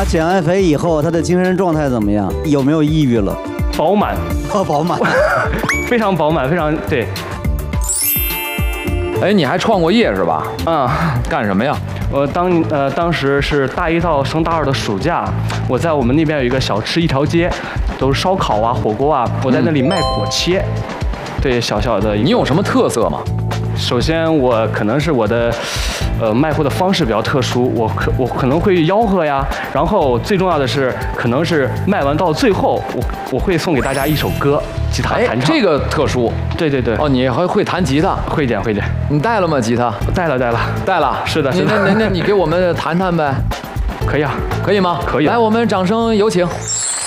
减完肥以后，他的精神状态怎么样？有没有抑郁了？ 饱满， 饱满， 非常饱满，非常对。 哎，你还创过业是吧？干什么呀？ 我当时是大一到升大二的暑假，我在我们那边有一个小吃一条街，都是烧烤啊、火锅啊，我在那里卖果切。对，小小的。 你有什么特色吗？ 首先，我可能是我的，卖货的方式比较特殊，我可能会吆喝呀，然后最重要的是，可能是卖完到最后，我会送给大家一首歌，吉他弹唱。 这个特殊。 对对对。 哦，你还会弹吉他？ 会点会点。 你带了吗？吉他？ 带了。是的，是的。 那你给我们弹弹呗？ 可以啊。 可以吗？ 可以。 来，我们掌声有请。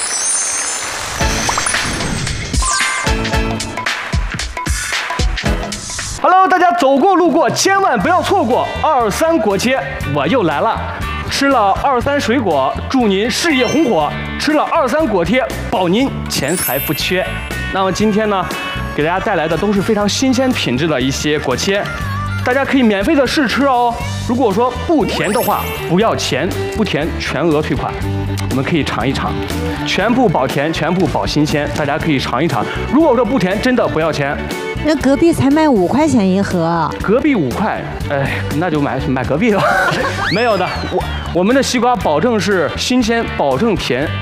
Hello， 大家走过路过千万不要错过23果切，我又来了。吃了23水果，祝您事业红火；吃了23果切，保您钱财不缺。那么今天呢，给大家带来的都是非常新鲜品质的一些果切，大家可以免费的试吃哦。如果说不甜的话，不要钱，不甜全额退款。我们可以尝一尝，全部保甜，全部保新鲜，大家可以尝一尝。如果说不甜，真的不要钱。 那隔壁才卖5块钱一盒， 隔壁5块，哎，那就买隔壁吧。没有的，我们的西瓜保证是新鲜，保证甜。